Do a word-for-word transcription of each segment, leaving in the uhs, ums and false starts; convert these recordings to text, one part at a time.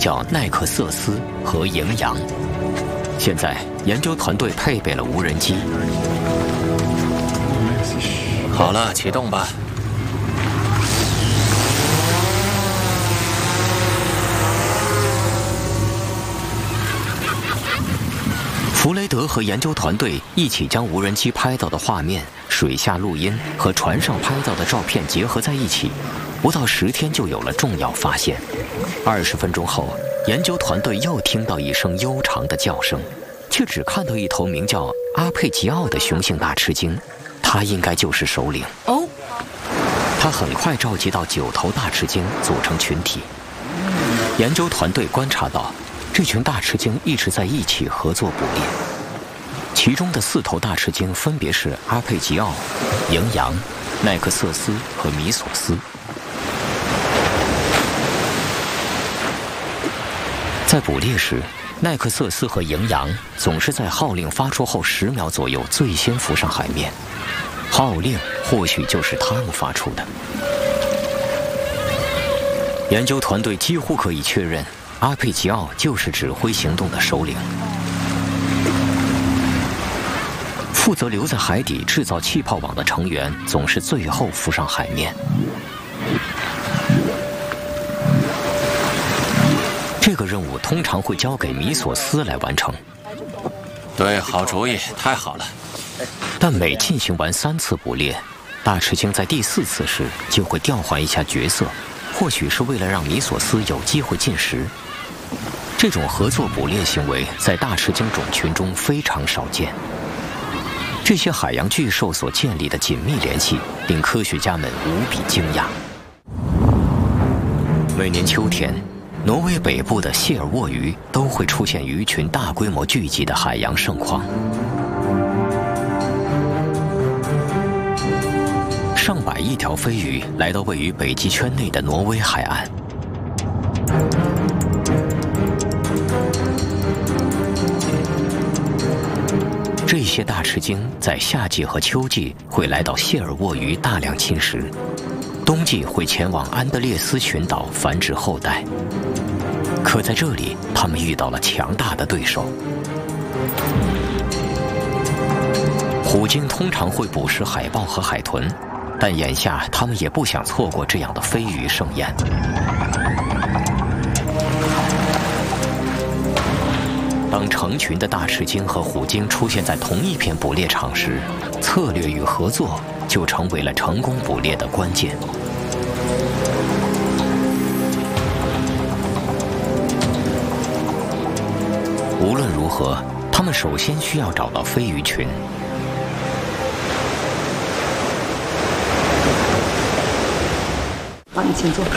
叫耐克瑟斯和营养。现在研究团队配备了无人机。 好了，启动吧。 弗雷德和研究团队一起将无人机拍到的画面、水下录音和船上拍到的照片结合在一起，不到十天就有了重要发现。二十分钟后，研究团队又听到一声悠长的叫声，却只看到一头名叫阿佩吉奥的雄性大吃鲸，它应该就是首领。 哦， 他很快召集到九头大吃鲸组成群体。研究团队观察到，这群大吃鲸一直在一起合作捕猎，其中的四头大吃鲸分别是阿佩吉奥、营养、奈克瑟斯和米索斯。在捕猎时，奈克瑟斯和营养总是在号令发出后十秒左右最先浮上海面，号令或许就是他们发出的。研究团队几乎可以确认，阿佩吉奥就是指挥行动的首领。负责留在海底制造气泡网的成员总是最后浮上海面。这个任务通常会交给米索斯来完成。 对，好主意，太好了。 但每进行完三次捕猎，大吃鲸在第四次时就会调换一下角色，或许是为了让米索斯有机会进食。这种合作捕猎行为在大吃鲸种群中非常少见。这些海洋巨兽所建立的紧密联系令科学家们无比惊讶。每年秋天，挪威北部的谢尔沃鱼都会出现鱼群大规模聚集的海洋盛况。上百亿条飞鱼来到位于北极圈内的挪威海岸。这些大吃鲸在夏季和秋季会来到谢尔沃鱼大量侵蚀，冬季会前往安德烈斯群岛繁殖后代。可在这里，他们遇到了强大的对手。虎鲸通常会捕食海豹和海豚，但眼下他们也不想错过这样的飞鱼盛宴。当成群的大吃鲸和虎鲸出现在同一片捕猎场时，策略与合作就成为了成功捕猎的关键。无论如何，他们首先需要找到飞鱼群。 往你请坐。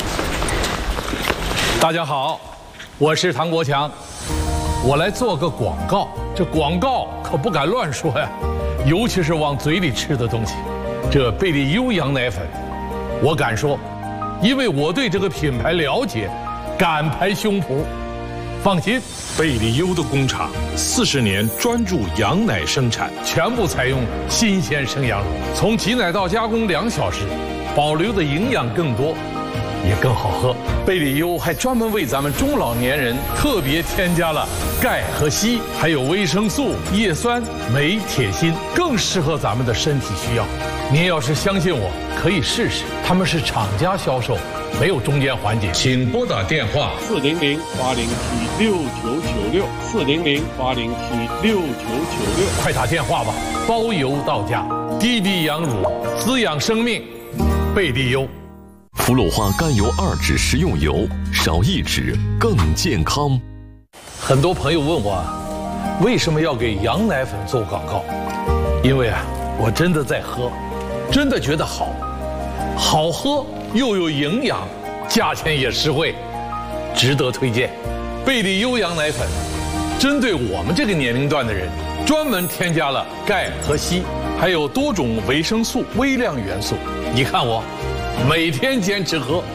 大家好，我是唐国强。我来做个广告，这广告可不敢乱说呀，尤其是往嘴里吃的东西。这贝利优羊奶粉，我敢说，因为我对这个品牌了解，敢拍胸脯。放心， 贝利优的工厂四十年专注羊奶生产， 全部采用新鲜生羊乳，从挤奶到加工两小时，保留的营养更多，也更好喝。贝利优还专门为咱们中老年人特别添加了钙和硒，还有维生素、叶酸、镁、铁、锌，更适合咱们的身体需要。您要是相信我，可以试试。他们是厂家销售，没有中间环节。请拨打电话四零零八零七六九九六四零零八零七六九九六， 快打电话吧，包邮到家。低比羊乳，滋养生命，贝利优。 氟氯化甘油二酯食用油，少一酯更健康。 很多朋友问我，为什么要给羊奶粉做广告？因为啊，我真的在喝，真的觉得好，好喝又有营养，价钱也实惠，值得推荐。贝利优羊奶粉，针对我们这个年龄段的人，专门添加了钙和硒，还有多种维生素、微量元素。你看我。每天坚持喝。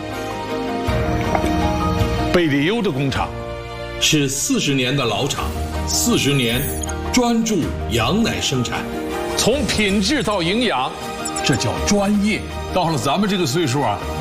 贝利优的工厂是四十年的老厂，四十年专注羊奶生产，从品质到营养，这叫专业。到了咱们这个岁数啊，